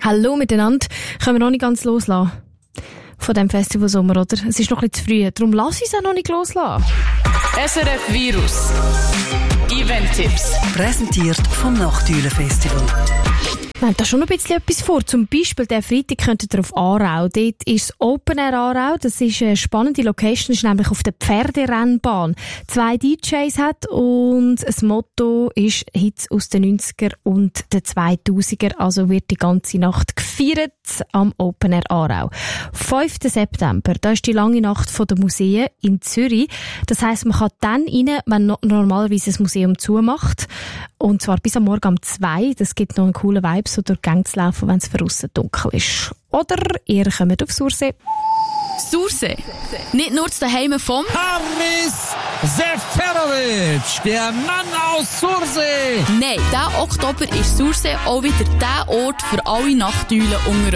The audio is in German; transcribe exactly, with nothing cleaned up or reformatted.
Hallo miteinander. Können wir noch nicht ganz loslassen von diesem Festival Sommer, oder? Es ist noch ein bisschen zu früh, darum lass ich es auch noch nicht loslassen. S R F Virus Event-Tipps. Präsentiert vom Nachteulen-Festival. Wir haben da schon ein bisschen etwas vor. Zum Beispiel, der Freitag könntet ihr auf Aarau. Dort ist das Open Air Aarau. Das ist eine spannende Location. Das ist nämlich auf der Pferderennbahn. Zwei D Js hat und das Motto ist Hits aus den neunziger und den zweitausender. Also wird die ganze Nacht gefeiert am Open Air Aarau. fünften September, da ist die lange Nacht von der Museen in Zürich. Das heisst, man kann dann rein, wenn no- normalerweise das Museum zumacht. Und zwar bis am Morgen um zwei. Das gibt noch einen coolen Vibe, so durch die Gänge zu laufen, wenn es für aussen dunkel ist. Oder ihr kommt auf Sursee. Sursee. Nicht nur zu Hause vom Haris Seferovic, der Mann aus Sursee. Nein, diesen Oktober ist Sursee auch wieder der Ort für alle Nachteulen unter